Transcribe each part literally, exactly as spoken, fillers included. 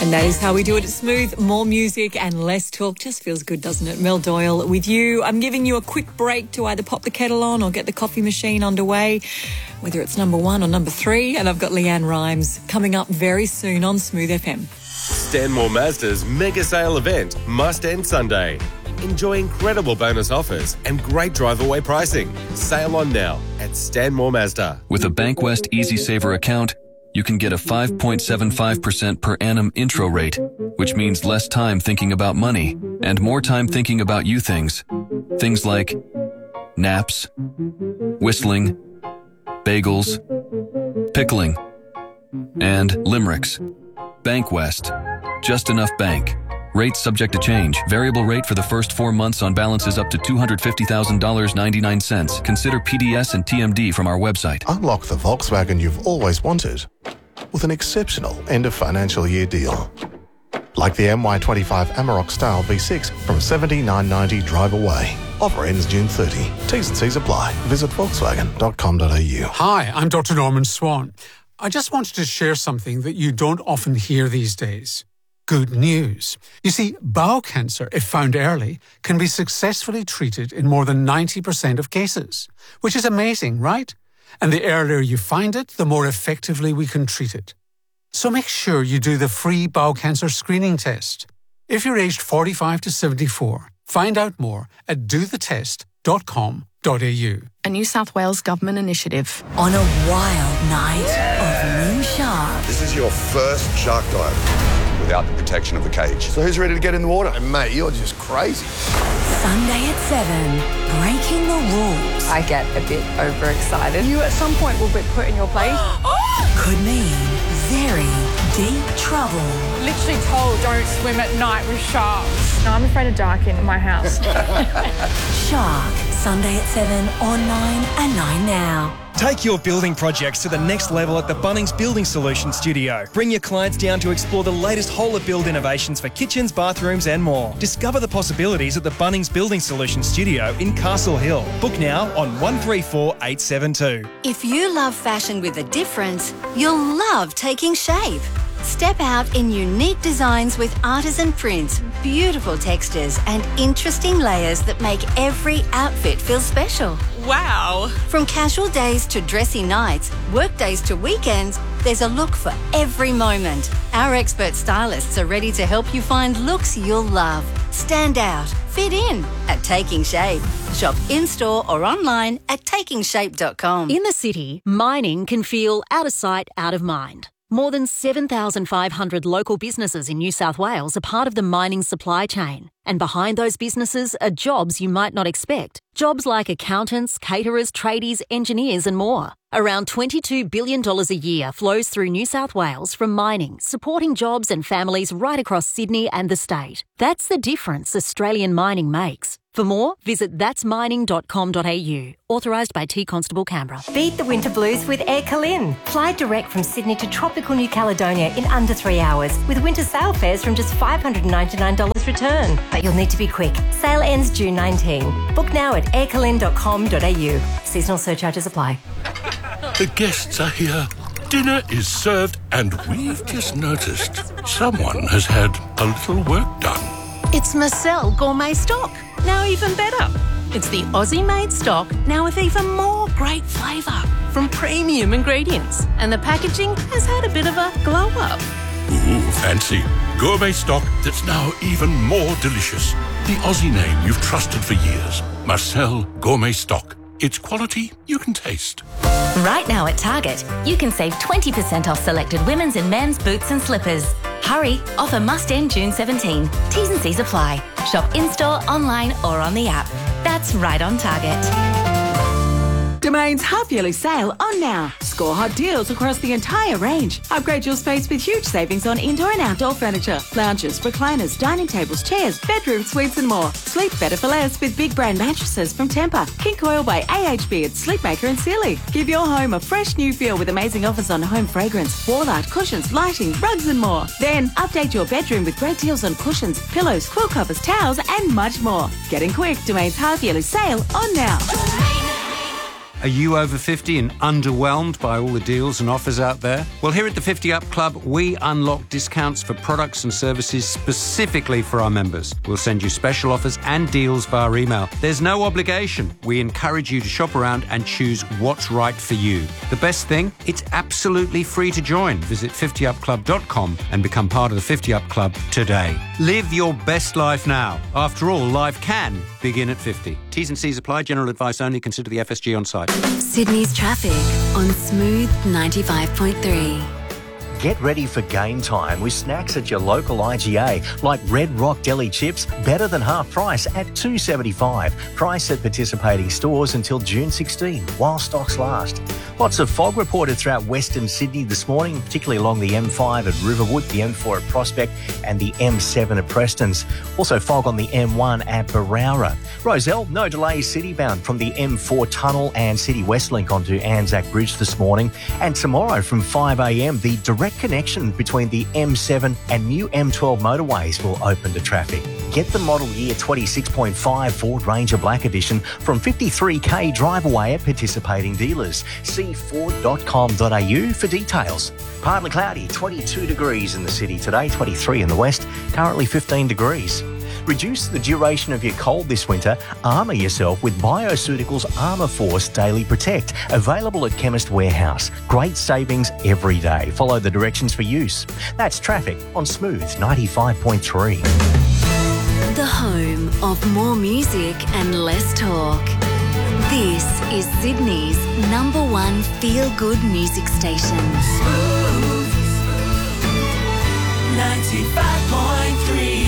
And that is how we do it at Smooth. More music and less talk. Just feels good, doesn't it? Mel Doyle with you. I'm giving you a quick break to either pop the kettle on or get the coffee machine underway, whether it's number one or number three. And I've got Leanne Rhymes coming up very soon on Smooth F M. Stanmore Mazda's mega sale event must end Sunday. Enjoy incredible bonus offers and great drive-away pricing. Sail on now at Stanmore Mazda. With a Bankwest Easy Saver account, you can get a five point seven five percent per annum intro rate, which means less time thinking about money and more time thinking about you things. Things like naps, whistling, bagels, pickling, and limericks. Bankwest. Just enough bank. Rates subject to change. Variable rate for the first four months on balances up to two hundred fifty thousand dollars and ninety-nine cents. Consider P D S and T M D from our website. Unlock the Volkswagen you've always wanted with an exceptional end of financial year deal. Like the M Y twenty-five Amarok Style V six from seventy-nine ninety drive away. Offer ends June thirtieth. T's and C's apply. Visit volkswagen dot com dot a u. Hi, I'm Doctor Norman Swan. I just wanted to share something that you don't often hear these days. Good news. You see, bowel cancer, if found early, can be successfully treated in more than ninety percent of cases, which is amazing, right? And the earlier you find it, the more effectively we can treat it. So make sure you do the free bowel cancer screening test. If you're aged forty-five to seventy-four, find out more at do the test dot com dot a u. A New South Wales government initiative. On a wild night of moon sharks. This is your first shark dive without the protection of the cage. So who's ready to get in the water? And mate, you're just crazy. Sunday at seven, breaking the rules. I get a bit overexcited. You at some point will be put in your place. Could mean very deep trouble. Literally told don't swim at night with sharks. No, I'm afraid of dark in my house. Shark, Sunday at seven on nine and nine now. Take your building projects to the next level at the Bunnings Building Solutions Studio. Bring your clients down to explore the latest whole-of-build innovations for kitchens, bathrooms and more. Discover the possibilities at the Bunnings Building Solutions Studio in Castle Hill. Book now on one three four eight seven two. If you love fashion with a difference, you'll love Taking Shape. Step out in unique designs with artisan prints, beautiful textures and interesting layers that make every outfit feel special. Wow! From casual days to dressy nights, work days to weekends, there's a look for every moment. Our expert stylists are ready to help you find looks you'll love. Stand out, fit in at Taking Shape. Shop in-store or online at taking shape dot com. In the city, mining can feel out of sight, out of mind. More than seven thousand five hundred local businesses in New South Wales are part of the mining supply chain. And behind those businesses are jobs you might not expect. Jobs like accountants, caterers, tradies, engineers and more. Around twenty-two billion dollars a year flows through New South Wales from mining, supporting jobs and families right across Sydney and the state. That's the difference Australian mining makes. For more, visit that's mining dot com dot a u. Authorised by T Constable Canberra. Beat the winter blues with Air Calin. Fly direct from Sydney to tropical New Caledonia in under three hours with winter sail fares from just five hundred ninety-nine dollars return. But you'll need to be quick. Sale ends June nineteenth. Book now at air calin dot com dot a u. Seasonal surcharges apply. The guests are here. Dinner is served and we've just noticed someone has had a little work done. It's Marcel Gourmet Stock. Now even better. It's the Aussie-made stock, now with even more great flavour from premium ingredients. And the packaging has had a bit of a glow-up. Ooh, fancy. Gourmet stock that's now even more delicious. The Aussie name you've trusted for years. Marcel Gourmet Stock. It's quality you can taste. Right now at Target, you can save twenty percent off selected women's and men's boots and slippers. Hurry, offer must end June seventeenth. T's and C's apply. Shop in-store, online or on the app. That's right on Target. Domain's half-yearly sale on now. Score hot deals across the entire range. Upgrade your space with huge savings on indoor and outdoor furniture, lounges, recliners, dining tables, chairs, bedroom suites and more. Sleep better for less with big brand mattresses from Tempur, King Coil by A H B and Sleepmaker and Sealy. Give your home a fresh new feel with amazing offers on home fragrance, wall art, cushions, lighting, rugs and more. Then update your bedroom with great deals on cushions, pillows, quilt covers, towels and much more. Getting quick, Domain's half-yearly sale on now. Are you over fifty and underwhelmed by all the deals and offers out there? Well, here at the fifty Up Club, we unlock discounts for products and services specifically for our members. We'll send you special offers and deals via email. There's no obligation. We encourage you to shop around and choose what's right for you. The best thing? It's absolutely free to join. Visit fifty up club dot com and become part of the fifty Up Club today. Live your best life now. After all, life can begin at fifty. T's and C's apply. General advice only. Consider the F S G on site. Sydney's traffic on Smooth ninety-five point three. Get ready for game time with snacks at your local I G A, like Red Rock Deli chips, better than half price at two dollars seventy-five. Price at participating stores until June sixteenth, while stocks last. Lots of fog reported throughout Western Sydney this morning, particularly along the M five at Riverwood, the M four at Prospect and the M seven at Prestons. Also fog on the M one at Barowra. Rozelle, no delays citybound from the M four tunnel and City West Link onto Anzac Bridge this morning. And tomorrow from five a m, the direct connection between the M seven and new M twelve motorways will open to traffic. Get the model year twenty-six point five Ford Ranger Black Edition from fifty-three k drive away at participating dealers. See ford dot com dot a u for details. Partly cloudy, twenty-two degrees in the city today, twenty-three in the west, currently fifteen degrees. Reduce the duration of your cold this winter. Armour yourself with Bioceuticals Armour Force Daily Protect. Available at Chemist Warehouse. Great savings every day. Follow the directions for use. That's traffic on Smooth ninety-five point three. The home of more music and less talk. This is Sydney's number one feel-good music station. Smooth ninety-five point three.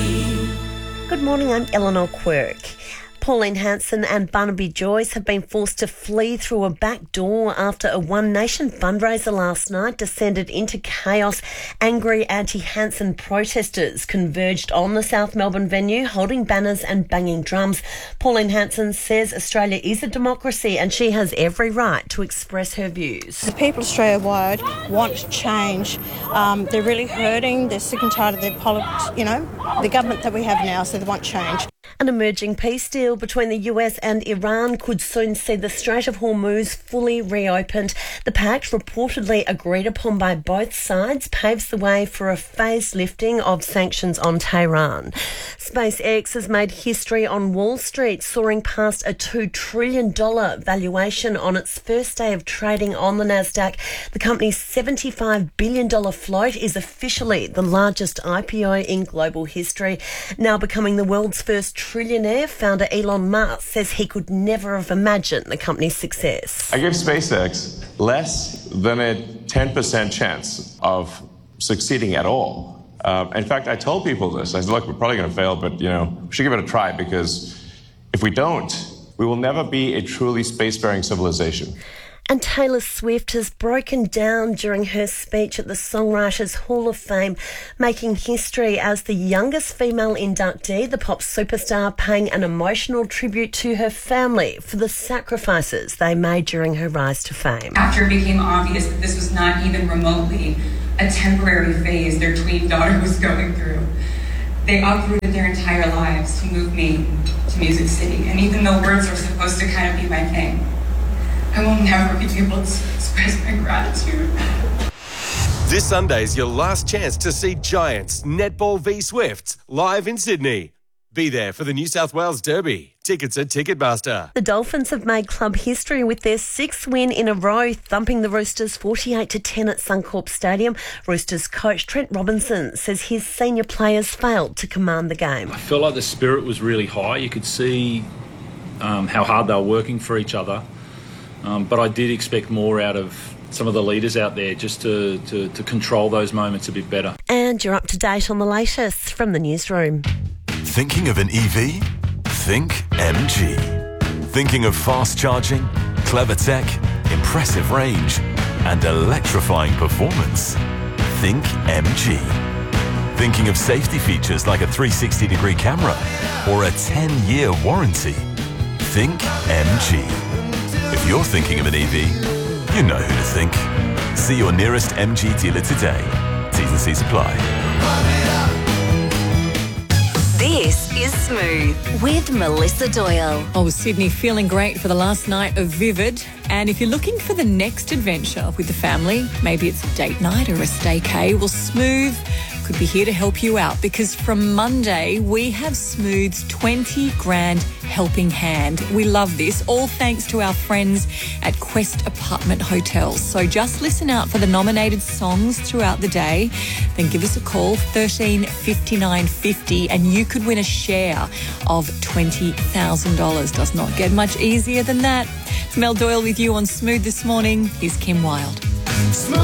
Good morning, I'm Eleanor Quirk. Pauline Hanson and Barnaby Joyce have been forced to flee through a back door after a One Nation fundraiser last night descended into chaos. Angry anti-Hanson protesters converged on the South Melbourne venue, holding banners and banging drums. Pauline Hanson says Australia is a democracy and she has every right to express her views. The people Australia-wide want change. Um, they're really hurting. They're sick and tired of their politics, you know, the government that we have now, so they want change. An emerging peace deal between the U S and Iran could soon see the Strait of Hormuz fully reopened. The pact, reportedly agreed upon by both sides, paves the way for a phased lifting of sanctions on Tehran. SpaceX has made history on Wall Street, soaring past a two trillion dollars valuation on its first day of trading on the Nasdaq. The company's seventy-five billion dollars float is officially the largest I P O in global history. Now becoming the world's first trillionaire, founder Elon Musk says he could never have imagined the company's success. I give SpaceX less than a ten percent chance of succeeding at all. Uh, in fact, I told people this. I said, look, we're probably going to fail, but, you know, we should give it a try, because if we don't, we will never be a truly spacefaring civilization. And Taylor Swift has broken down during her speech at the Songwriters Hall of Fame, making history as the youngest female inductee, the pop superstar paying an emotional tribute to her family for the sacrifices they made during her rise to fame. After it became obvious that this was not even remotely a temporary phase their tween daughter was going through, they uprooted their entire lives to move me to Music City. And even though words are supposed to kind of be my thing, I will never be able to express my gratitude. This Sunday's your last chance to see Giants Netball v Swifts live in Sydney. Be there for the New South Wales Derby. Tickets at Ticketmaster. The Dolphins have made club history with their sixth win in a row, thumping the Roosters forty-eight to ten at Suncorp Stadium. Roosters coach Trent Robinson says his senior players failed to command the game. I felt like the spirit was really high. You could see um, how hard they were working for each other. Um, but I did expect more out of some of the leaders out there, just to, to, to control those moments a bit better. And you're up to date on the latest from the newsroom. Thinking of an E V? Think M G. Thinking of fast charging, clever tech, impressive range, and electrifying performance? Think M G. Thinking of safety features like a three sixty degree camera or a ten year warranty? Think M G. If you're thinking of an E V, you know who to think. See your nearest M G dealer today. T's and C's apply. This is Smooth with Melissa Doyle. Oh, Sydney feeling great for the last night of Vivid. And if you're looking for the next adventure with the family, maybe it's a date night or a staycay, well, Smooth could be here to help you out, because from Monday we have Smooth's twenty grand helping hand. We love this, all thanks to our friends at Quest Apartment Hotels. So just listen out for the nominated songs throughout the day, then give us a call, thirteen fifty-nine fifty, and you could win a share of twenty thousand dollars. Does not get much easier than that. It's Mel Doyle with you on Smooth this morning. Here's Kim Wilde.